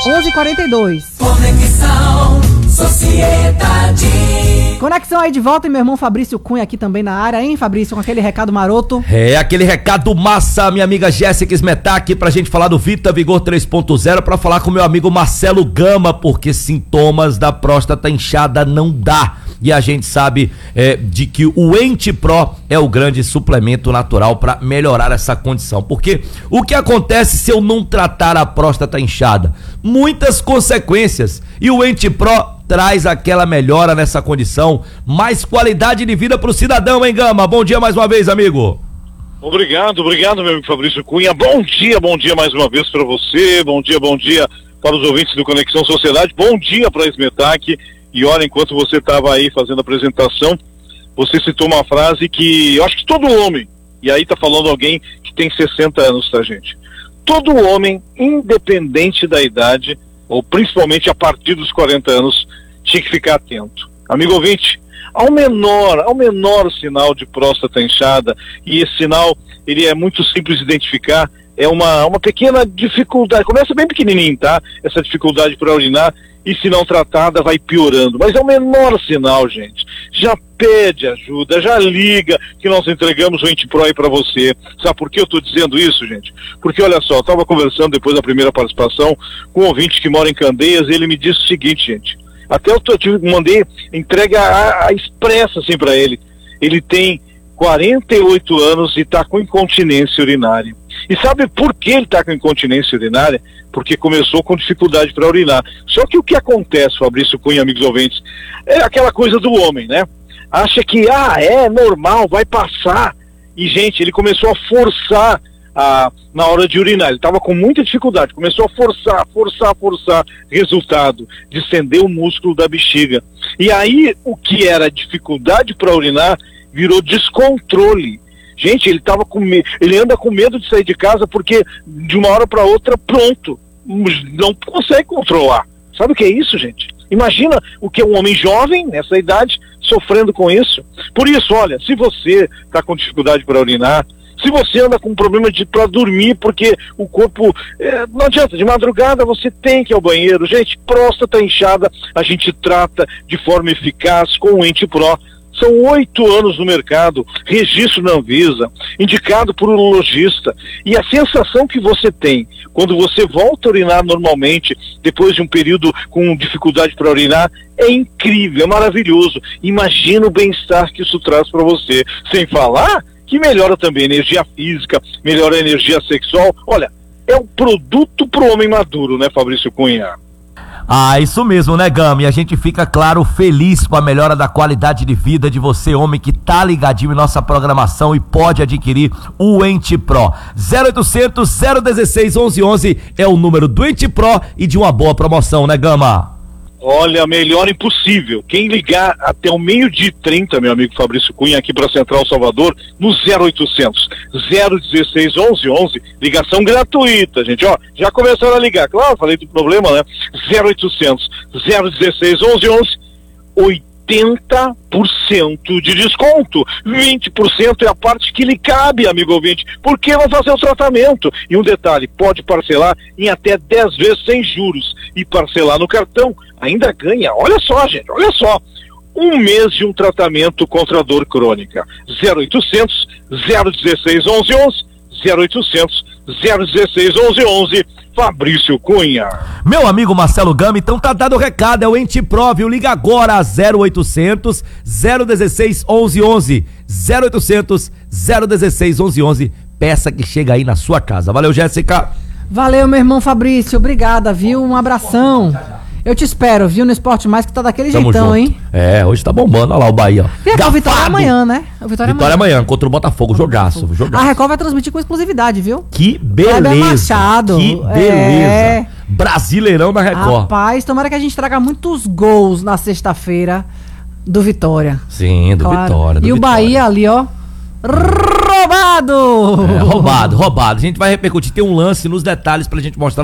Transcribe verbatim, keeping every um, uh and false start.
onze e quarenta e dois. Conexão Sociedade. Conexão aí de volta e meu irmão Fabrício Cunha aqui também na área, hein, Fabrício? Com aquele recado maroto. É, aquele recado massa, minha amiga Jéssica Smetak, pra gente falar do Vita Vigor três ponto zero, pra falar com meu amigo Marcelo Gama, porque sintomas da próstata inchada não dá. E a gente sabe é, de que o Ente Pro é o grande suplemento natural para melhorar essa condição. Porque o que acontece se eu não tratar a próstata inchada? Muitas consequências. E o Ente Pro traz aquela melhora nessa condição, mais qualidade de vida pro cidadão, hein, Gama? Bom dia mais uma vez, amigo. Obrigado, obrigado, meu amigo Fabrício Cunha. Bom dia, bom dia mais uma vez para você. Bom dia, bom dia para os ouvintes do Conexão Sociedade. Bom dia para a Smetak. E olha, enquanto você estava aí fazendo a apresentação, você citou uma frase que eu acho que todo homem, e aí tá falando alguém que tem sessenta anos, tá, gente? Todo homem, independente da idade, ou principalmente a partir dos quarenta anos, tinha que ficar atento. Amigo ouvinte, ao menor, ao menor sinal de próstata inchada, e esse sinal, ele é muito simples de identificar, é uma, uma pequena dificuldade, começa bem pequenininho, tá? Essa dificuldade para urinar, e se não tratada vai piorando, mas é o menor sinal, gente. Já pede ajuda, já liga que nós entregamos o Ente Pro aí para você. Sabe por que eu tô dizendo isso, gente? Porque olha só, eu tava conversando depois da primeira participação com um ouvinte que mora em Candeias, e ele me disse o seguinte, gente, até eu, eu tive, mandei entrega a, a expressa assim para ele. Ele tem quarenta e oito anos e está com incontinência urinária. E sabe por que ele está com incontinência urinária? Porque começou com dificuldade para urinar. Só que o que acontece, Fabrício Cunha, amigos ouvintes, é aquela coisa do homem, né? Acha que, ah, é normal, vai passar. E, gente, ele começou a forçar a, na hora de urinar. Ele estava com muita dificuldade, começou a forçar, forçar, forçar. Resultado, distender o músculo da bexiga. E aí, o que era dificuldade para urinar virou descontrole. Gente, ele tava com medo, ele anda com medo de sair de casa porque de uma hora para outra, pronto, não consegue controlar. Sabe o que é isso, gente? Imagina o que é um homem jovem, nessa idade, sofrendo com isso. Por isso, olha, se você está com dificuldade para urinar, se você anda com problema de para dormir, porque o corpo, é, não adianta, de madrugada você tem que ir ao banheiro. Gente, próstata inchada, a gente trata de forma eficaz com o Ente Pro. São oito anos no mercado, registro na Anvisa, indicado por urologista. E a sensação que você tem quando você volta a urinar normalmente, depois de um período com dificuldade para urinar, é incrível, é maravilhoso. Imagina o bem-estar que isso traz para você. Sem falar que melhora também a energia física, melhora a energia sexual. Olha, é um produto para o homem maduro, né, Fabrício Cunha? Ah, isso mesmo, né, Gama? E a gente fica, claro, feliz com a melhora da qualidade de vida de você, homem, que tá ligadinho em nossa programação e pode adquirir o Ente Pro. zero oitocentos, zero dezesseis, onze onze é o número do Ente Pro e de uma boa promoção, né, Gama? Olha, melhor impossível. Quem ligar até o meio-dia e trinta, meu amigo Fabrício Cunha, aqui para Central Salvador, no zero oitocentos, zero dezesseis, onze onze, ligação gratuita, gente, ó, já começaram a ligar, claro, falei do problema, né? zero oitocentos, zero dezesseis, onze onze, oitenta por cento de desconto, vinte por cento é a parte que lhe cabe, amigo ouvinte, porque vai fazer o tratamento. E um detalhe, pode parcelar em até dez vezes sem juros e parcelar no cartão, ainda ganha, olha só, gente, olha só, um mês de um tratamento contra a dor crônica. Zero oitocentos, zero dezesseis, onze onze, zero oitocentos, zero dezesseis, onze onze, Fabrício Cunha. Meu amigo Marcelo Gama, então tá dado o recado, é o Ente Pro, viu? Liga agora a zero oitocentos, zero dezesseis, onze onze, zero oitocentos, zero dezesseis, onze onze, peça que chega aí na sua casa. Valeu, Jéssica. Valeu, meu irmão Fabrício, obrigada, viu? Um abração. Eu te espero, viu, no Esporte Mais, que tá daquele Tamo jeitão, junto. Hein? É, hoje tá bombando, olha lá o Bahia, ó. Vem cá, o Vitória é amanhã, né? O Vitória, Vitória amanhã. amanhã, contra o Botafogo, jogaço, jogaço. A Record vai transmitir com exclusividade, viu? Que beleza, Machado. que beleza. É... Brasileirão da Record. Rapaz, tomara que a gente traga muitos gols na sexta-feira do Vitória. Sim, do claro. Vitória, do E o Vitória. Bahia ali, ó, roubado! É, roubado, roubado. A gente vai repercutir, tem um lance nos detalhes pra gente mostrar